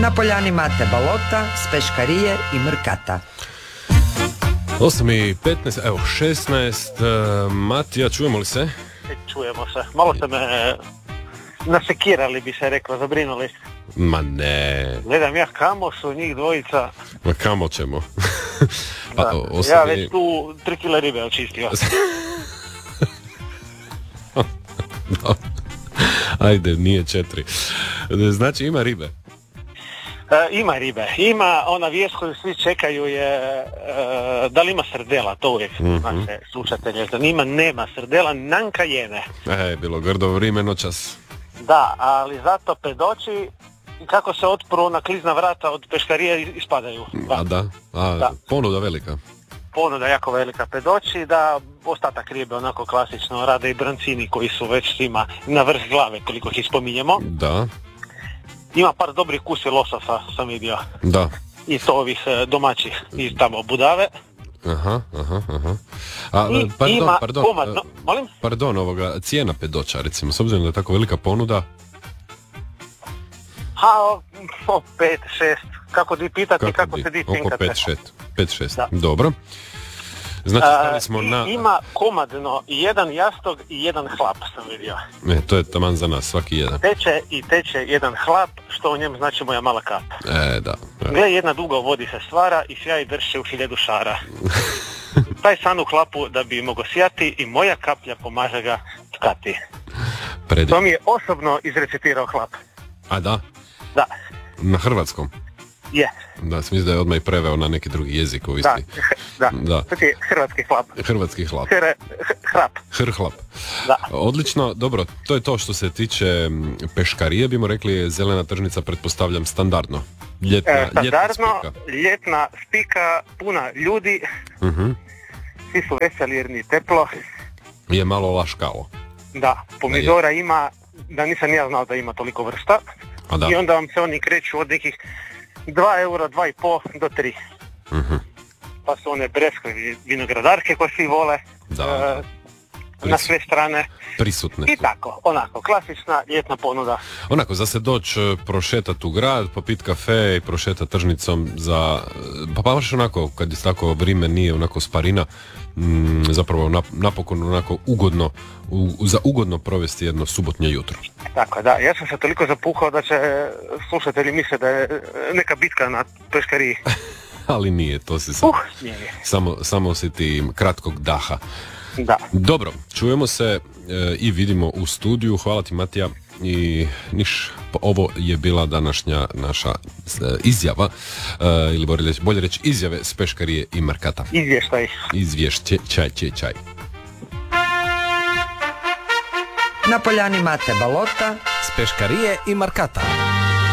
Na poljani Mate Balota, s peškarije i Mrkata. 8:15, evo 16. Matija, čujemo li se? Čujemo se. Malo ste me nasekirali, bi se reklo, zabrinuli. Ma ne. Gledam ja kamo su njih dvojica. Ma kamo ćemo? Pa, ja već tu 3 kila ribe očistio. Ajde, nije 4. Znači ima ribe? Ima ribe. Ima ona vijest koju svi čekaju je da li ima srdela, to uvijek naše slušatelje zanima. Nema srdela, nanka jene. Bilo grdo vrijeme noćas. Da, ali zato pedoći i kako se otpru na klizna vrata od peškarije ispadaju. Da. Ponuda velika. Ponuda jako velika pedoći, da ostatak ribe onako klasično rade i brancini koji su već svima na vrh glave koliko ih spominjemo. Da. Ima par dobrih kusi lososa, sam vidio. Da. I to ovih domaćih iz tamo Budave. Aha. Pardon, ovoga, cijena pedoća, recimo, s obzirom da je tako velika ponuda. 5-6, kako ti pitati, kako se di cinkate. Oko 5-6, dobro. Znači, stali smo na... Ima komadno jedan jastog i jedan hlap, sam vidio. To je taman za nas, svaki jedan. Teče jedan hlap, što u njem znači moja mala kap. Da. Gle, jedna duga u vodi se stvara i sjaj drže u 1000 šara. Taj san u hlapu da bi mogo sjati i moja kaplja pomaže ga tkati. To mi je osobno izrecitirao hlap. A da? Da. Na hrvatskom? Je. Da, mislim da je odmah i preveo na neki drugi jezik. Da. To je hrvatski hlap. Hrvatski hlap. Hrap. Hlap. Da. Odlično, dobro, to je to što se tiče peškarije, bimo rekli je zelena tržnica, pretpostavljam, standardno. Ljetna spika, puna ljudi, svi su veseli jer nije teplo. Je malo laškavo. Da, pomidora ima, da nisam ja znao da ima toliko vrsta. I onda vam se oni kreću od nekih 2 eura, 2,5 do 3. Pa su one breskve vinogradarke koje svi vole, na sve strane. Prisutne. I tako, onako, klasična ljetna ponuda. Onako, za se doći prošetat u grad, popit kafe i prošetat tržnicom za... Pa baš onako, kad je tako vrijeme nije onako sparina, zapravo napokon onako ugodno, za ugodno provesti jedno subotnje jutro. Tako, da, ja sam se toliko zapuhao da će slušatelji misle da je neka bitka na peškariji. Ali nije, to si samo si ti kratkog daha. Da. Dobro, čujemo se i vidimo u studiju. Hvala ti, Matija. I ovo je bila današnja naša izjava, ili bolje reći izjave s peškarije i Mrkata. Izvještaj. Na poljani Mate Balota, s peškarije i Mrkata.